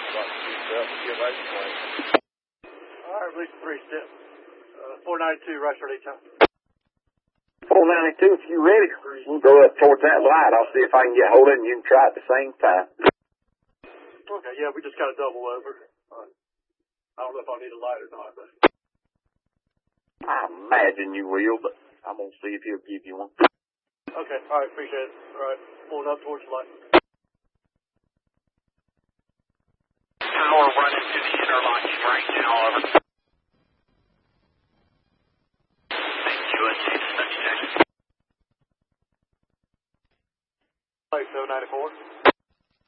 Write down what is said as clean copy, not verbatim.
Get right point. All right, release 3 step. 492, right for lead time. 492, if you're ready, we'll go up towards that light. I'll see if I can get hold of it and you can try at the same time. Okay, yeah, we just got to double over. I don't know if I need a light or not, but... I imagine you will, but I'm going to see if he'll give you one. Okay, all right, appreciate it. All right, pulling up towards the light.